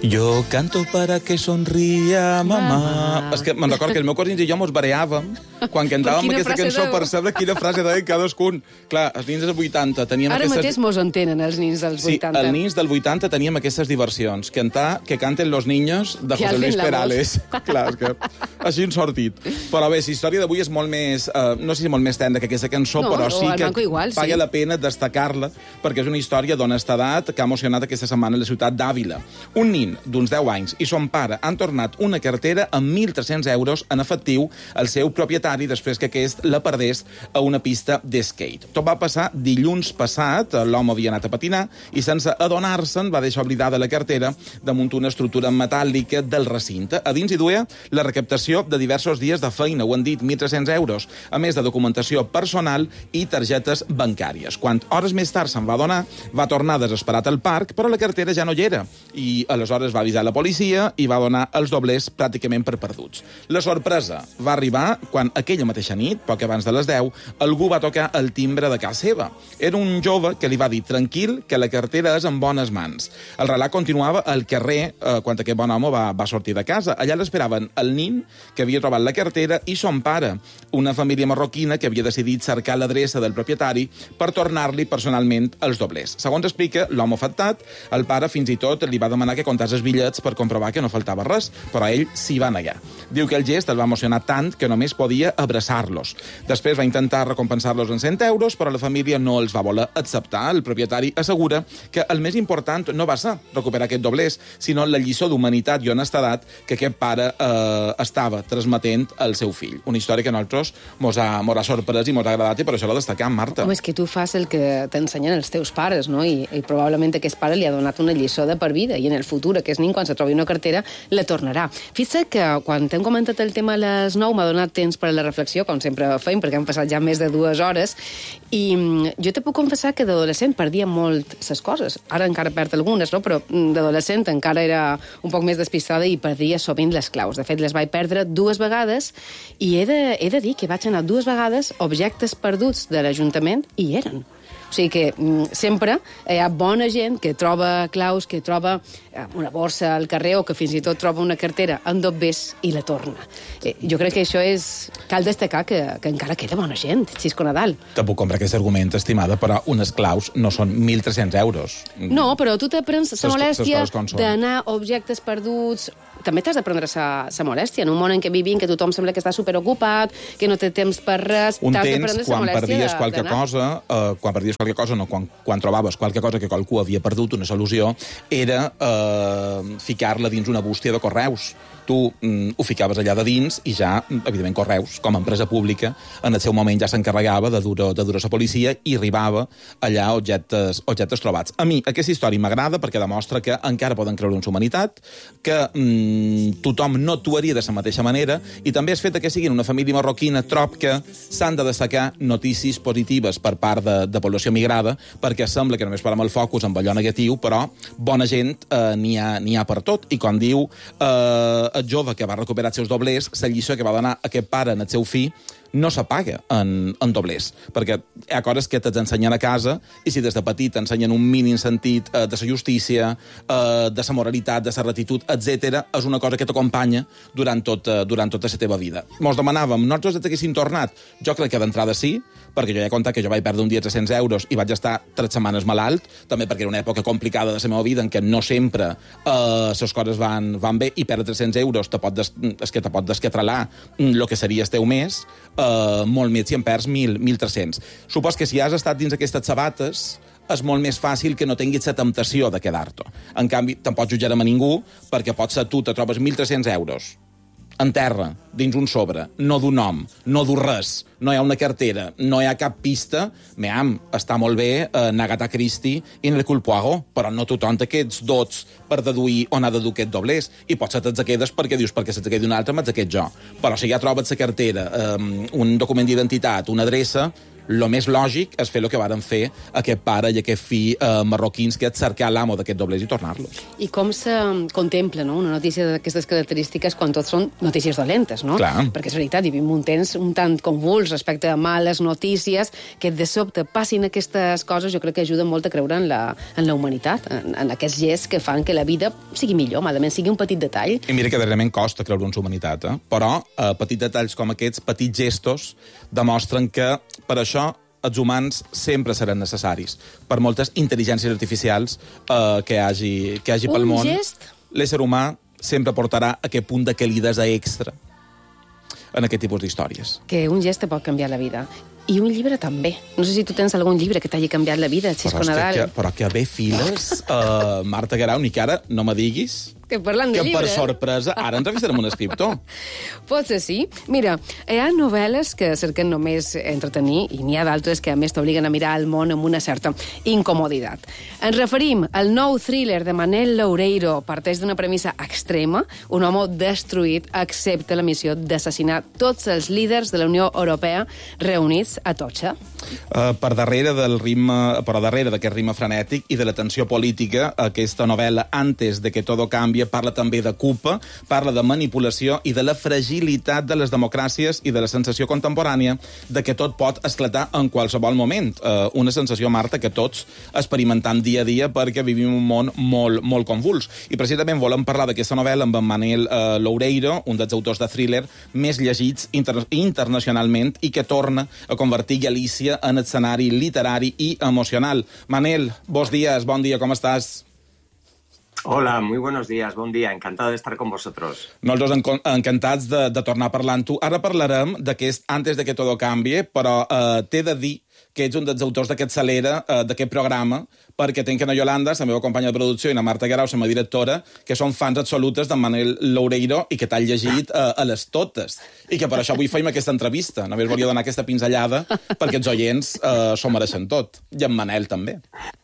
Jo canto para que sonria mamà. És que me'n recordo que el meu cosins i jo mos bareàvem quan cantàvem aquesta cançó per saber quina frase deia cadascun. Clar, els nins dels 80 teníem Ara mateix mos entenen, els nins dels 80. Sí, els nins del 80 teníem aquestes diversions. Cantar que canten los niños de José Luis Perales. Clar, és que així han sortit. Però bé, la història d'avui és molt més... no sé si molt més tendra que aquesta cançó, però sí que paga la pena destacar-la, perquè és una història d'honestedat que ha emocionat aquesta setmana a la ciutat d'Àvila. Un nin d'uns 10 anys i son pare han tornat una cartera amb 1.300 euros en efectiu al seu propietari després que aquest la perdés a una pista d'skate. Tot va passar dilluns passat, l'home havia anat a patinar i sense adonar-se'n va deixar oblidada la cartera damunt una estructura metàl·lica del recinte. A dins hi duia la recaptació de diversos dies de feina, ho han dit, 1.300 euros, a més de documentació personal i targetes bancàries. Quan hores més tard se'n va adonar, va tornar desesperat al parc, però la cartera ja no hi era i aleshores va avisar la policia i va donar els doblers pràcticament per perduts. La sorpresa va arribar quan aquella mateixa nit, poc abans de les 10, algú va tocar el timbre de casa seva. Era un jove que li va dir tranquil que la cartera és en bones mans. El relat continuava al carrer quan aquest bon home va sortir de casa. Allà l'esperaven el nin que havia trobat la cartera i son pare, una família marroquina que havia decidit cercar l'adreça del propietari per tornar-li personalment els doblers. Segons explica l'home afectat, el pare fins i tot li va demanar que comptés els bitllets per comprovar que no faltava res, però ell s'hi va negar. Diu que el gest el va emocionar tant que només podia abraçar-los. Després va intentar recompensar-los en 100 euros, però la família no els va voler acceptar. El propietari assegura que el més important no va ser recuperar aquest doblers, sinó la lliçó d'humanitat i honestedat que aquest pare estava transmetent al seu fill. Una història que a nosaltres mos ha sorprès i mos ha agradat i per això la destacam, Marta. Home, és que tu fas el que t'ensenyen els teus pares, no? I probablement aquest pare li ha donat una lliçó de per vida i en el futur aquest nin, quan se trobi una cartera, la tornarà. Fixa't que quan t'hem comentat el tema a les 9 m'ha donat temps per a la reflexió, com sempre feim, perquè han passat ja més de 2 hores, i jo te puc confessar que d'adolescent perdia molt ses coses. Ara encara perd algunes, no? Però d'adolescent encara era un poc més despistada i perdia sovint les claus. De fet, les vaig perdre 2 vegades i he de dir que vaig anar 2 vegades objectes perduts de l'Ajuntament i hi eren. O sigui que sempre hi ha bona gent que troba claus, que troba una borsa al carrer o que fins i tot troba una cartera en doblers i la torna. Jo crec que això és... Cal destacar que encara queda bona gent, Xisco Nadal. Te puc comprar aquest argument, estimada, però unes claus no són 1.300 euros. No, però tu te prens la molèstia d'anar a objectes perduts... També t'has de prendre la molèstia. En un món en què vivim, que tothom sembla que està superocupat, que no té temps per res, t'has de prendre la molèstia quan perdies qualque cosa, no, quan trobaves qualque cosa que qualcú havia perdut, una solució, era ficar-la dins una bústia de correus. Tu ho ficaves allà de dins i ja, evidentment, Correus, com a empresa pública, en el seu moment ja s'encarregava de dur a policia i arribava allà objectes trobats. A mi aquesta història m'agrada perquè demostra que encara poden creure en la humanitat, que tothom no actuaria de la mateixa manera i també és fet que siguin una família marroquina trob que s'han de destacar notícies positives per part de població migrada perquè sembla que només parem el focus amb allò negatiu, però bona gent n'hi ha per tot. I com diu el jove que va recuperar els seus doblers, la lliçó que va donar aquest pare en el seu fill no s'apaga en doblers, perquè hi ha coses que t'has ensenyen a casa i si des de petit t'ensenyen un mínim sentit de la justícia, de la moralitat, de la retitud, etc., és una cosa que t'acompanya durant tota la teva vida. Mos demanàvem, nosaltres haguéssim tornat? Jo crec que d'entrada sí, perquè jo ja he contat que jo vaig perdre un dia 300 euros i vaig estar 3 setmanes malalt, també perquè era una època complicada de la meva vida en què no sempre les coses van bé i perdre 300 euros te pot desquetralar el que seria el teu mes, molt més si en perds 1.300. Supos que si has estat dins aquestes sabates és molt més fàcil que no tinguis la temptació de quedar-te. En canvi, te'n pots jutjar a ningú perquè pot ser tu te trobes 1.300 euros en terra, dins un sobre, no d'un nom, no d'un res, no hi ha una cartera, no hi ha cap pista, està molt bé Agatha Christie i en el Culpoago, però no tothom té aquests dots per deduir on ha de dur aquest doblers, i potser te'ls quedes perquè dius, perquè se'ls quedi un altre, me'ls aquest jo. Però si ja trobes la cartera, un document d'identitat, una adreça, lo més lògic és fer el que varen fer aquest pare i aquest fill marroquins, que és cercar l'amo d'aquest doblers i tornar-los. I com se contempla, no?, una notícia d'aquestes característiques quan tot són notícies dolentes, no? Clar. Perquè és veritat, vivim un temps un tant convuls respecte a males notícies, que de sobte passin aquestes coses, jo crec que ajuda molt a creure en la humanitat, en aquests gests que fan que la vida sigui millor, malament sigui un petit detall. I mira que darrerament costa creure en la humanitat, però petits detalls com aquests, petits gestos, demostren que per això els humans sempre seran necessaris. Per moltes intel·ligències artificials que hi hagi pel món, l'ésser humà sempre portarà aquest punt de calidesa extra en aquest tipus d'històries. Que un gest te pot canviar la vida. I un llibre també. No sé si tu tens algun llibre que t'hagi canviat la vida, Xisco Nadal. Però que bé files, Marta Guerau, ni que ara no me diguis que parlant de llibre, per sorpresa ara entrevistarem un escriptor. Potser sí. Mira, hi ha novel·les que cerquen només entretenir i n'hi ha d'altres que a més t'obliguen a mirar el món amb una certa incomoditat. Ens referim al nou thriller de Manel Loureiro. Parteix d'una premissa extrema. Un home destruït accepta la missió d'assassinar tots els líders de la Unió Europea reunits a Atocha. Per darrere d'aquest ritme frenètic i de la tensió política, aquesta novel·la, Antes de que todo cambie, parla també de culpa, parla de manipulació i de la fragilitat de les democràcies i de la sensació contemporània de que tot pot esclatar en qualsevol moment. Una sensació, Marta, que tots experimentam dia a dia perquè vivim un món molt, molt convuls. I precisament volem parlar d'aquesta novel·la amb en Manel Loureiro, un dels autors de thriller més llegits internacionalment i que torna a convertir Galícia en escenari literari i emocional. Manel, bon dia, com estàs? Hola, muy buenos días, bon dia, encantado de estar con vosotros. Nosaltres encantats de tornar a parlar amb tu. Ara parlarem d'aquest Antes de que todo cambie, però t'he de dir que ets un dels autors d'aquest Salera, d'aquest programa, perquè tenc a Yolanda, la meva companya de producció, i la Marta Guerau, la meva directora, que són fans absolutes d'en Manel Loureiro i que t'han llegit a les totes. I que per això avui feim aquesta entrevista. Només volia donar aquesta pinzellada perquè els oients s'ho mereixen tot. I en Manel també.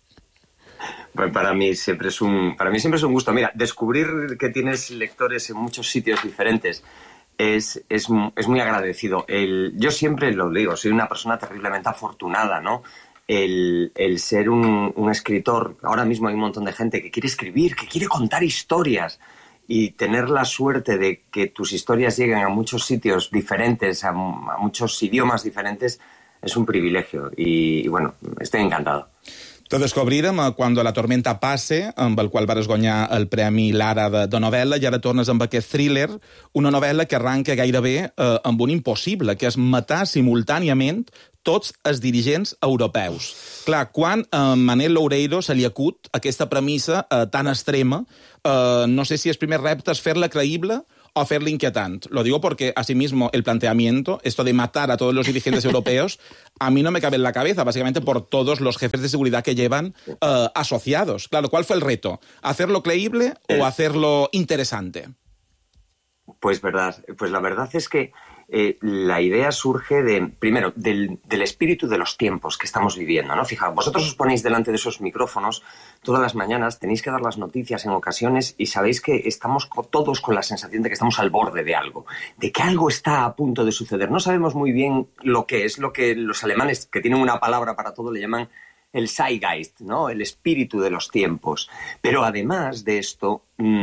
Pues para mí siempre es un gusto. Mira, descubrir que tienes lectores en muchos sitios diferentes es muy agradecido. Yo siempre lo digo, soy una persona terriblemente afortunada, ¿no? El ser un escritor, ahora mismo hay un montón de gente que quiere escribir, que quiere contar historias, y tener la suerte de que tus historias lleguen a muchos sitios diferentes, a muchos idiomas diferentes, es un privilegio. Y bueno, estoy encantado. Te descobrirem Cuando la tormenta pase, amb el qual vas guanyar el Premi Lara de novel·la, i ara tornes amb aquest thriller, una novel·la que arranca gairebé amb un impossible, que és matar simultàniament tots els dirigents europeus. Clar, quan a Manel Loureiro se li acut aquesta premissa tan extrema, no sé si el primer repte és fer-la creïble o hacerle inquietante. Lo digo porque, asimismo, el planteamiento, esto de matar a todos los dirigentes europeos, a mí no me cabe en la cabeza, básicamente por todos los jefes de seguridad que llevan asociados. Claro, ¿cuál fue el reto? ¿Hacerlo creíble o hacerlo interesante? Pues la verdad es que la idea surge primero, del espíritu de los tiempos que estamos viviendo, ¿no? Fijaos, vosotros os ponéis delante de esos micrófonos todas las mañanas, tenéis que dar las noticias en ocasiones y sabéis que estamos todos con la sensación de que estamos al borde de algo, de que algo está a punto de suceder. No sabemos muy bien lo que es, lo que los alemanes, que tienen una palabra para todo, le llaman el Zeitgeist, ¿no? El espíritu de los tiempos. Pero además de esto,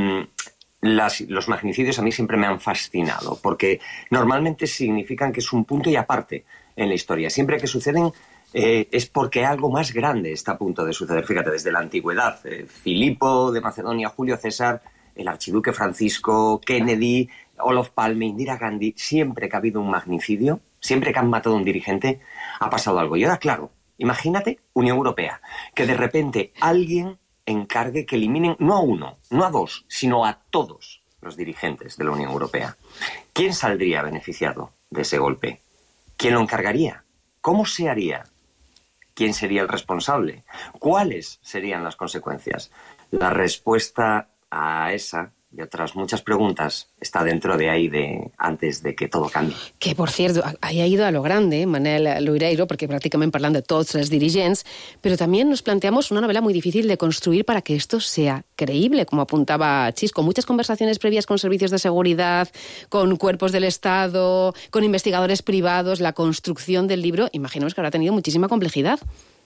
los magnicidios a mí siempre me han fascinado, porque normalmente significan que es un punto y aparte en la historia. Siempre que suceden es porque algo más grande está a punto de suceder. Fíjate, desde la antigüedad, Filipo de Macedonia, Julio César, el archiduque Francisco, Kennedy, Olof Palme, Indira Gandhi, siempre que ha habido un magnicidio, siempre que han matado a un dirigente, ha pasado algo. Y ahora, claro, imagínate Unión Europea, que de repente alguien encargue que eliminen no a uno, no a dos, sino a todos los dirigentes de la Unión Europea. ¿Quién saldría beneficiado de ese golpe? ¿Quién lo encargaría? ¿Cómo se haría? ¿Quién sería el responsable? ¿Cuáles serían las consecuencias? La respuesta a esa y otras muchas preguntas está dentro de ahí de antes de que todo cambie. Que, por cierto, haya ido a lo grande, Manel Loureiro, porque prácticamente parlant de tots els dirigents, pero también nos planteamos una novela muy difícil de construir para que esto sea creíble, como apuntaba Chis, con muchas conversaciones previas con servicios de seguridad, con cuerpos del Estado, con investigadores privados. La construcción del libro, imaginemos que habrá tenido muchísima complejidad.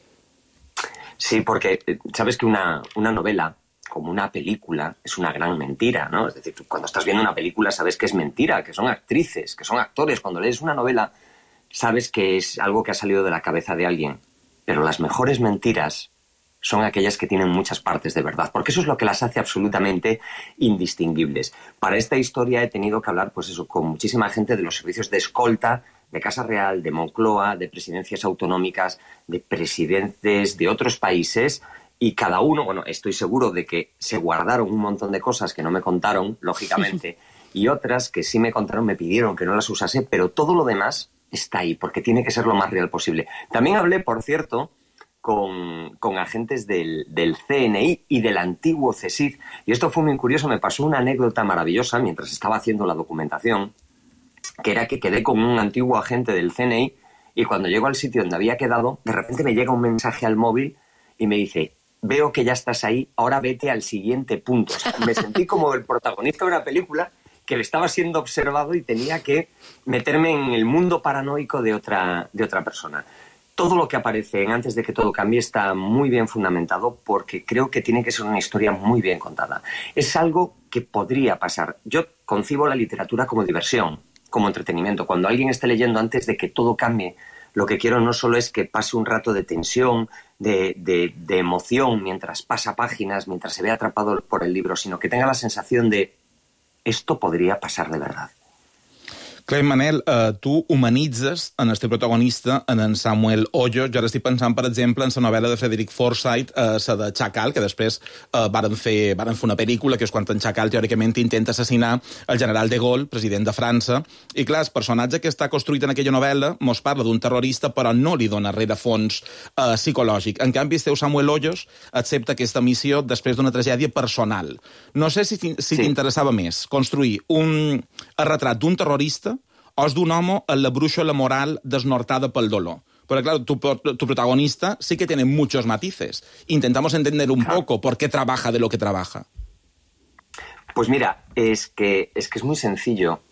Sí, porque sabes que una novela, como una película, es una gran mentira, ¿no? Es decir, cuando estás viendo una película sabes que es mentira, que son actrices, que son actores. Cuando lees una novela sabes que es algo que ha salido de la cabeza de alguien. Pero las mejores mentiras son aquellas que tienen muchas partes de verdad, porque eso es lo que las hace absolutamente indistinguibles. Para esta historia he tenido que hablar, pues eso, con muchísima gente de los servicios de escolta, de Casa Real, de Moncloa, de presidencias autonómicas, de presidentes de otros países, y cada uno, bueno, estoy seguro de que se guardaron un montón de cosas que no me contaron, lógicamente, y otras que sí me contaron, me pidieron que no las usase, pero todo lo demás está ahí, porque tiene que ser lo más real posible. También hablé, por cierto, con agentes del CNI y del antiguo CSIC, y esto fue muy curioso. Me pasó una anécdota maravillosa mientras estaba haciendo la documentación, que era que quedé con un antiguo agente del CNI y cuando llego al sitio donde había quedado, de repente me llega un mensaje al móvil y me dice: veo que ya estás ahí, ahora vete al siguiente punto. O sea, me sentí como el protagonista de una película que le estaba siendo observado y tenía que meterme en el mundo paranoico de otra persona. Todo lo que aparece en Antes de que todo cambie está muy bien fundamentado, porque creo que tiene que ser una historia muy bien contada. Es algo que podría pasar. Yo concibo la literatura como diversión, como entretenimiento. Cuando alguien esté leyendo Antes de que todo cambie, lo que quiero no solo es que pase un rato de tensión, de emoción mientras pasa páginas, mientras se ve atrapado por el libro, sino que tenga la sensación de esto podría pasar de verdad. Clar, Manel, tu humanitzes en el teu protagonista, en Samuel Hoyo. Jo ara estic pensant, per exemple, en la novel·la de Frederick Forsyth, la de Chacal, que després varen fer una pel·lícula, que és quan en Chacal teòricament intenta assassinar el general de Gaulle, president de França. I clar, el personatge que està construït en aquella novel·la mos parla d'un terrorista, però no li dona rerefons psicològic. En canvi, el teu Samuel Hoyos accepta aquesta missió després d'una tragèdia personal. No sé si t'interessava més construir el retrat d'un terrorista o és d'un home en la brúixola moral desnortada pel dolor. Pero claro, tu protagonista sí que tiene muchos matices. Intentamos entender un poco por qué trabaja de lo que trabaja. Pues mira, es que es muy sencillo.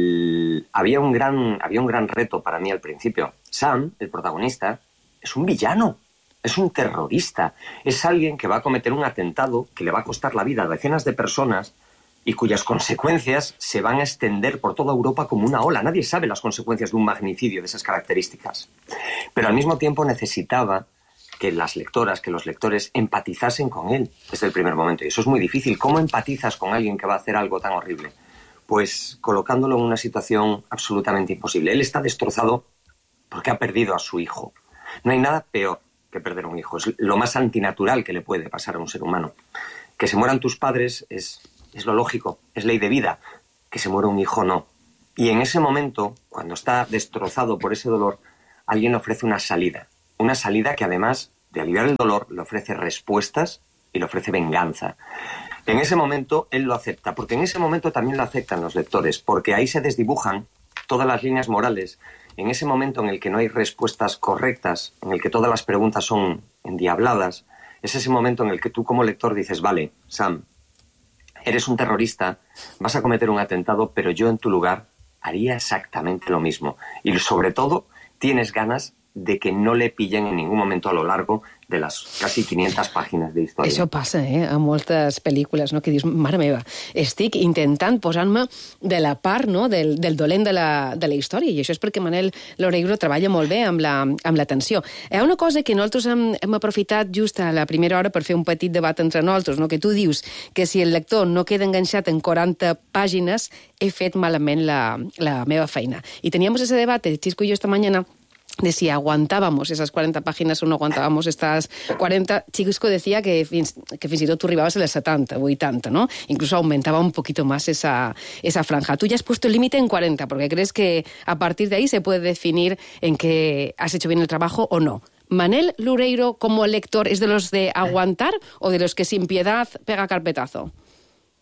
Había un gran reto para mí al principio. Sam, el protagonista, es un villano, es un terrorista, es alguien que va a cometer un atentado que le va a costar la vida a decenas de personas y cuyas consecuencias se van a extender por toda Europa como una ola. Nadie sabe las consecuencias de un magnicidio de esas características. Pero al mismo tiempo necesitaba que las lectoras, que los lectores empatizasen con él desde el primer momento. Y eso es muy difícil. ¿Cómo empatizas con alguien que va a hacer algo tan horrible? Pues colocándolo en una situación absolutamente imposible. Él está destrozado porque ha perdido a su hijo. No hay nada peor que perder a un hijo. Es lo más antinatural que le puede pasar a un ser humano. Que se mueran tus padres es lo lógico, es ley de vida. Que se muera un hijo, no. Y en ese momento, cuando está destrozado por ese dolor, alguien le ofrece una salida. Una salida que, además de aliviar el dolor, le ofrece respuestas y le ofrece venganza. En ese momento, él lo acepta, porque en ese momento también lo aceptan los lectores, porque ahí se desdibujan todas las líneas morales. En ese momento en el que no hay respuestas correctas, en el que todas las preguntas son endiabladas, es ese momento en el que tú como lector dices: vale, Sam, eres un terrorista, vas a cometer un atentado, pero yo en tu lugar haría exactamente lo mismo. Y sobre todo, tienes ganas de que no le pillen en ningún momento a lo largo de las casi 500 pàgines d'història. Això passa, a moltes pel·lícules, no? Que dius, mare meva, estic intentant posar-me de la part, no? del dolent de la història, i això és perquè Manel Loureiro treballa molt bé amb la tensió. Hi ha una cosa que nosaltres hem aprofitat just a la primera hora per fer un petit debat entre nosaltres, no? Que tu dius que si el lector no queda enganxat en 40 pàgines, he fet malament la meva feina. I teníamos ese debate, Chisco y yo, esta mañana, de si aguantábamos esas 40 páginas o no aguantábamos estas 40. Chisco decía que fins i tot tu arribaves a les 70, 80, ¿no? Incluso aumentaba un poquito más esa franja. Tú ya has puesto el límite en 40, porque crees que a partir de ahí se puede definir en que has hecho bien el trabajo o no. ¿Manel Loureiro, como lector, es de los de aguantar o de los que sin piedad pega carpetazo?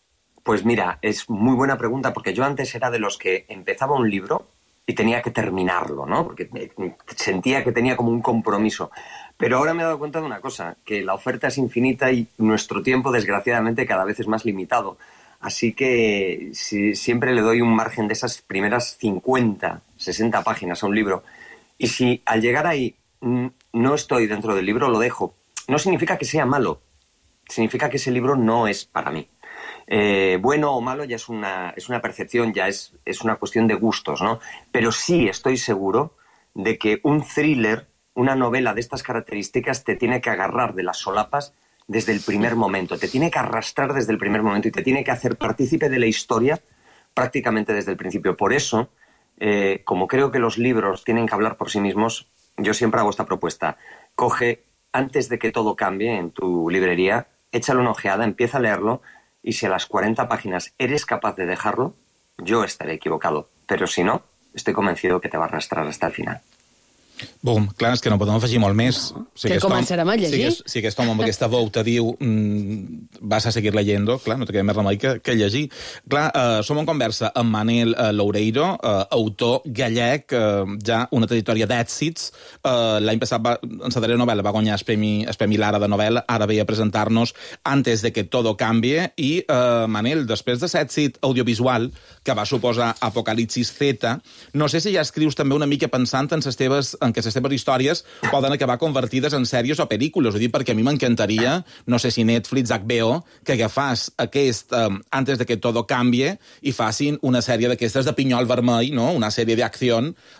Pues mira, es muy buena pregunta, porque yo antes era de los que empezaba un libro y tenía que terminarlo, ¿no? Porque sentía que tenía como un compromiso. Pero ahora me he dado cuenta de una cosa, que la oferta es infinita y nuestro tiempo, desgraciadamente, cada vez es más limitado. Así que siempre le doy un margen de esas primeras 50, 60 páginas a un libro. Y si al llegar ahí no estoy dentro del libro, lo dejo. No significa que sea malo, significa que ese libro no es para mí. Bueno o malo ya es una percepción, ya es una cuestión de gustos, ¿no? Pero sí estoy seguro de que un thriller, una novela de estas características, te tiene que agarrar de las solapas desde el primer momento, te tiene que arrastrar desde el primer momento y te tiene que hacer partícipe de la historia prácticamente desde el principio. Por eso, como creo que los libros tienen que hablar por sí mismos, yo siempre hago esta propuesta. Coge, antes de que todo cambie en tu librería, échale una ojeada, empieza a leerlo, y si a las 40 páginas eres capaz de dejarlo, yo estaré equivocado. Pero si no, estoy convencido que te va a arrastrar hasta el final. Bum, clar, és que no podem afegir molt més. Que començarem a llegir. Si aquest home amb aquesta veu te diu vas a seguir leyendo, clar, no te queda més remei que llegir. Clar, som en conversa amb Manel Loureiro, autor gallec, ja una trajectòria d'èxits. L'any passat, en sa darrera novel·la, va guanyar el Premi Lara de novel·la, ara ve a presentar-nos Antes de que todo cambie, i Manel, després de l'èxit audiovisual que va suposar Apocalipsis Z, no sé si ja escrius també una mica pensant en que les teves històries poden acabar convertides en sèries o pel·lícules. Ho dic perquè a mi m'encantaria, no sé si Netflix, HBO, que agafàs aquest Antes de que todo cambie i facin una sèrie d'aquestes de pinyol vermell, ¿no? Una sèrie d'acció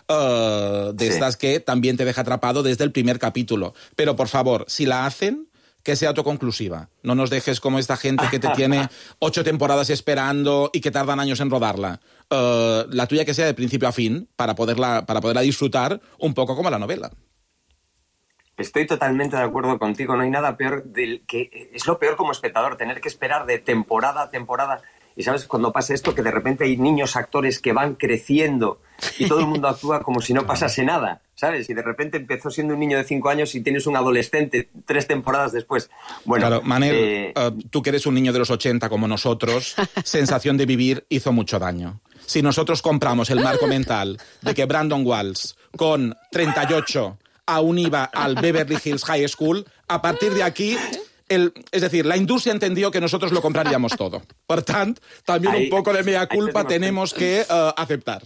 de estas que también te deja atrapado desde el primer capítulo. Pero, por favor, si la hacen, que sea autoconclusiva. No nos dejes como esta gente que te tiene 8 temporadas esperando y que tardan años en rodarla. La tuya que sea de principio a fin, para poderla disfrutar un poco como la novela. Estoy totalmente de acuerdo contigo. No hay nada peor es lo peor como espectador, tener que esperar de temporada a temporada. Y sabes, cuando pasa esto, que de repente hay niños actores que van creciendo y todo el mundo actúa como si no pasase nada, ¿sabes? Y de repente empezó siendo un niño de 5 años y tienes un adolescente 3 temporadas después. Bueno, claro, Manel, tú que eres un niño de los 80 como nosotros, Sensación de vivir hizo mucho daño. Si nosotros compramos el marco mental de que Brandon Walsh, con 38, aún iba al Beverly Hills High School, a partir de aquí... es decir, la industria entendió que nosotros lo compraríamos todo. Por tanto, también un poco de mea culpa tenemos que aceptar.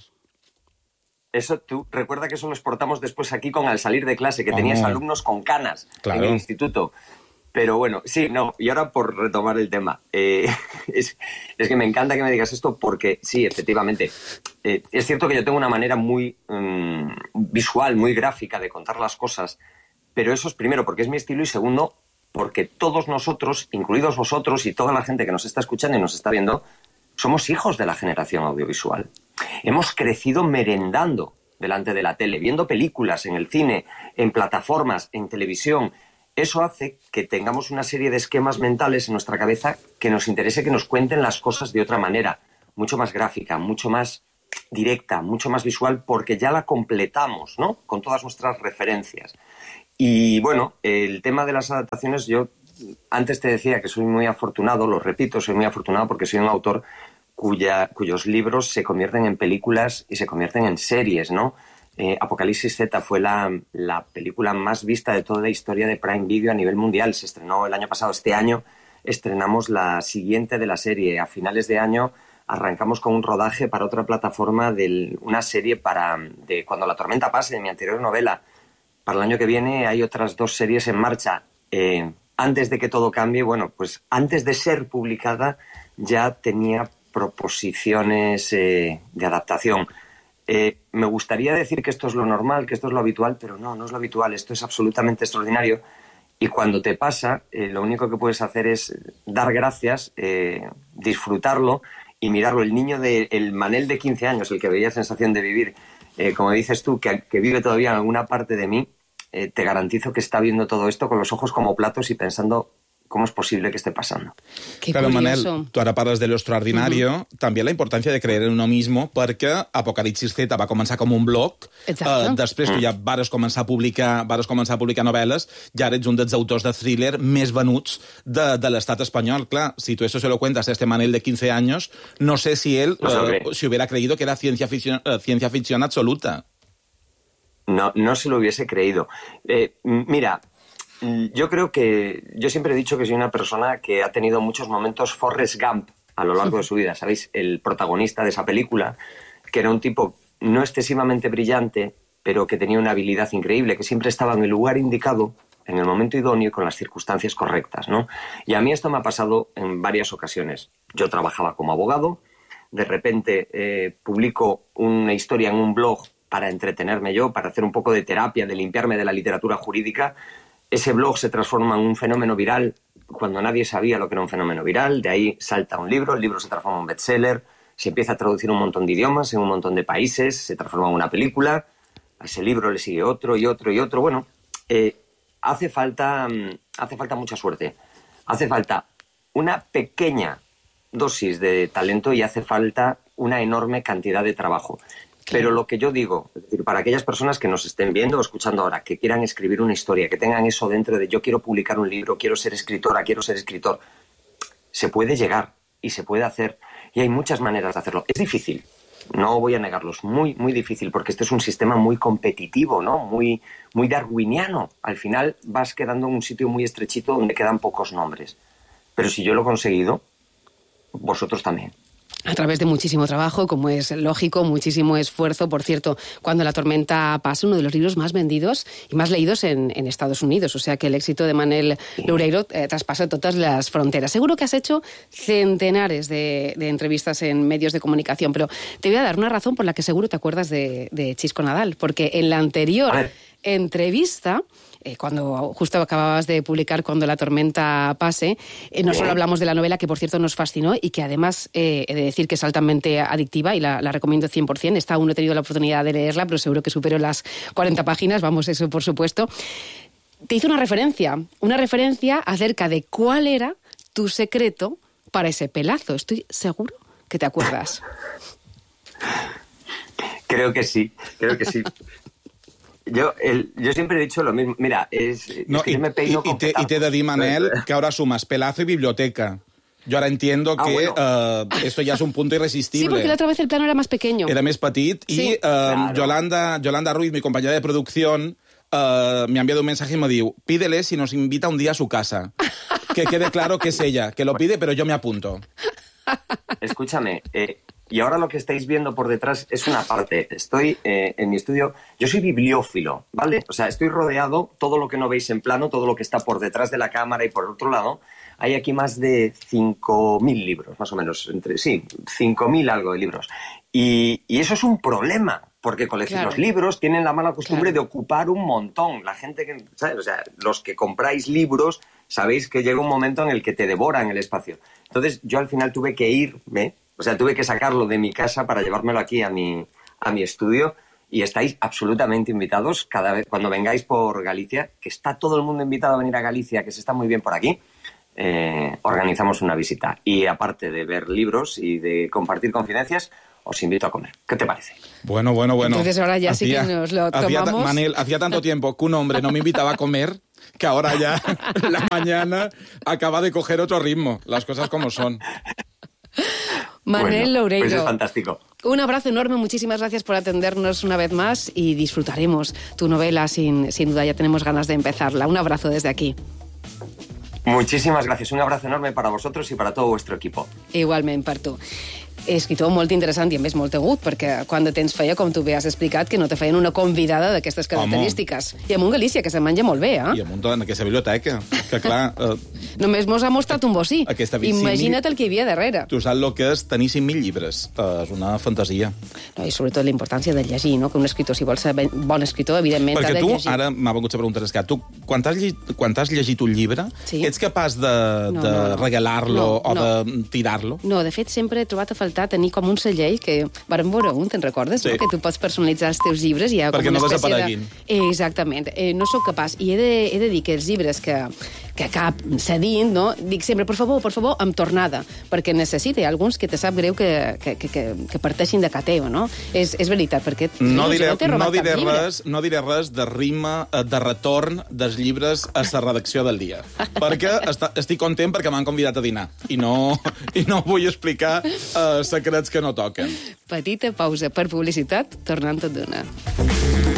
Eso, tú recuerda que eso lo exportamos después aquí con al salir de clase, que tenías alumnos con canas en el instituto. Pero bueno, sí, no, y ahora por retomar el tema. Es que me encanta que me digas esto porque, sí, efectivamente, es cierto que yo tengo una manera muy visual, muy gráfica de contar las cosas, pero eso es primero porque es mi estilo y segundo porque todos nosotros, incluidos vosotros y toda la gente que nos está escuchando y nos está viendo, somos hijos de la generación audiovisual. Hemos crecido merendando delante de la tele, viendo películas en el cine, en plataformas, en televisión. Eso hace que tengamos una serie de esquemas mentales en nuestra cabeza que nos interese que nos cuenten las cosas de otra manera, mucho más gráfica, mucho más directa, mucho más visual, porque ya la completamos, ¿no? Con todas nuestras referencias. Y bueno, el tema de las adaptaciones, yo antes te decía que soy muy afortunado, lo repito, soy muy afortunado porque soy un autor cuyos libros se convierten en películas y se convierten en series, ¿no? Apocalipsis Z fue la película más vista de toda la historia de Prime Video a nivel mundial. Se estrenó el año pasado. Este año estrenamos la siguiente de la serie. A finales de año arrancamos con un rodaje para otra plataforma de una serie de Cuando la tormenta pase, de mi anterior novela. Para el año que viene hay otras 2 series en marcha. Antes de que todo cambie, bueno, pues antes de ser publicada ya tenía proposiciones de adaptación. Me gustaría decir que esto es lo normal, que esto es lo habitual, pero no es lo habitual. Esto es absolutamente extraordinario. Y cuando te pasa, lo único que puedes hacer es dar gracias, disfrutarlo y mirarlo. El niño el Manel de 15 años, el que veía Sensación de vivir, como dices tú, que vive todavía en alguna parte de mí, te garantizo que está viendo todo esto con los ojos como platos y pensando ¿Cómo es posible que esté pasando? Qué claro, curioso. Manel, tu ara parles de lo extraordinario, també la importància de creer en uno mismo, perquè Apocalipsis Z va començar com un blog, després tu ja vares començar a publicar novel·les, i ara ets un dels autors de thriller més venuts de l'estat espanyol. Clar, si tu eso se lo cuentas a este Manel de 15 años, no sé si él si hubiera creído que era ciencia ficción absoluta. No se lo hubiese creído. Mira, yo creo que... Yo siempre he dicho que soy una persona que ha tenido muchos momentos Forrest Gump a lo largo de su vida. ¿Sabéis? El protagonista de esa película, que era un tipo no excesivamente brillante, pero que tenía una habilidad increíble, que siempre estaba en el lugar indicado, en el momento idóneo y con las circunstancias correctas, ¿no? Y a mí esto me ha pasado en varias ocasiones. Yo trabajaba como abogado, de repente publico una historia en un blog para entretenerme yo, para hacer un poco de terapia, de limpiarme de la literatura jurídica. Ese blog se transforma en un fenómeno viral cuando nadie sabía lo que era un fenómeno viral. De ahí salta un libro, el libro se transforma en un bestseller, se empieza a traducir un montón de idiomas en un montón de países, se transforma en una película, a ese libro le sigue otro y otro y otro. Bueno, hace falta mucha suerte, hace falta una pequeña dosis de talento y hace falta una enorme cantidad de trabajo. Pero lo que yo digo, es decir, para aquellas personas que nos estén viendo o escuchando ahora, que quieran escribir una historia, que tengan eso dentro de yo quiero publicar un libro, quiero ser escritora, quiero ser escritor, se puede llegar y se puede hacer. Y hay muchas maneras de hacerlo. Es difícil, no voy a negarlo, es muy, muy difícil porque este es un sistema muy competitivo, ¿no? Muy, muy darwiniano. Al final vas quedando en un sitio muy estrechito donde quedan pocos nombres. Pero si yo lo he conseguido, vosotros también. A través de muchísimo trabajo, como es lógico, muchísimo esfuerzo. Por cierto, Cuando la tormenta pasa, uno de los libros más vendidos y más leídos en Estados Unidos. O sea que el éxito de Manel Loureiro traspasa todas las fronteras. Seguro que has hecho centenares de entrevistas en medios de comunicación, pero te voy a dar una razón por la que seguro te acuerdas de Chisco Nadal, porque en la anterior entrevista... cuando justo acababas de publicar Cuando la tormenta pase, no solo hablamos de la novela, que por cierto nos fascinó y que además he de decir que es altamente adictiva y la recomiendo 100%. Aún no he tenido la oportunidad de leerla, pero seguro que supero las 40 páginas, vamos, eso por supuesto. Te hizo una referencia acerca de cuál era tu secreto para ese pelazo. Estoy seguro que te acuerdas. Creo que sí. Yo siempre he dicho lo mismo. Mira, es que yo me peino con y te he de dir, Manel, que ahora sumas pelazo y biblioteca. Yo ahora entiendo que esto ya es un punto irresistible. Sí, porque la otra vez el plano era más pequeño. Era més petit sí. Claro. Yolanda Ruiz, mi compañera de producción, me ha enviado un mensaje y me diu, pídele si nos invita un día a su casa. Que quede claro que es ella, que lo pide, pero yo me apunto. Escúchame, y ahora lo que estáis viendo por detrás es una parte. Estoy en mi estudio, yo soy bibliófilo, ¿vale? O sea, estoy rodeado, todo lo que no veis en plano, todo lo que está por detrás de la cámara y por otro lado, hay aquí más de 5.000 libros, más o menos, 5.000 algo de libros. Y eso es un problema, porque los libros tienen la mala costumbre de ocupar un montón. La gente que, ¿sabes? O sea, los que compráis libros, sabéis que llega un momento en el que te devoran el espacio. Entonces, yo al final tuve que irme, o sea, tuve que sacarlo de mi casa para llevármelo aquí a mi estudio, y estáis absolutamente invitados cada vez cuando vengáis por Galicia, que está todo el mundo invitado a venir a Galicia, que se está muy bien por aquí. Organizamos una visita. Y aparte de ver libros y de compartir confidencias, os invito a comer. ¿Qué te parece? Bueno. Entonces ahora ya sí que nos lo tomamos. Manel, hacía tanto tiempo que un hombre no me invitaba a comer que ahora ya la mañana acaba de coger otro ritmo. Las cosas como son. Manel Loureiro. Pues es fantástico. Un abrazo enorme, muchísimas gracias por atendernos una vez más y disfrutaremos tu novela sin duda, ya tenemos ganas de empezarla. Un abrazo desde aquí. Muchísimas gracias, un abrazo enorme para vosotros y para todo vuestro equipo. Igualment per tu. Escritor molt interessant i a més molt agut, perquè quan de temps feia, com tu bé has explicat, que no te feien una convidada d'aquestes característiques. I amunt Galícia, que se menja molt bé, eh? I amunt en aquesta biblioteca, que clar... Només mos ha mostrat un bocí. Imagina't el que hi havia darrere. Tu saps el que és tenir 5.000 llibres. És una fantasia. No, i sobretot la importància de llegir, no? Que un escritor, si vol ser bon escritor, evidentment ha de llegir. Perquè tu, ara m'ha vengut a preguntar, tu, quan has llegit un llibre, ets capaç de regalar-lo o de tirar-lo? No, de fet, sempre he trobat a faltar faltar tenir com un segell que vàrem veure te'n recordes? Sí. No? Que tu pots personalitzar els teus llibres. Hi ha perquè com no una espècie desapareguin. Exactament. No sóc capaç. I he de dir que els llibres que cap cedint, no? Dic sempre, per favor, amb tornada, perquè necessita. Hi ha alguns que te sap greu que parteixin de cateo, no? És veritat, perquè no diré res de rima, de retorn dels llibres a la redacció del dia. Perquè estic content perquè m'han convidat a dinar i no vull explicar secrets que no toquen. Petita pausa per publicitat, tornant tot d'una.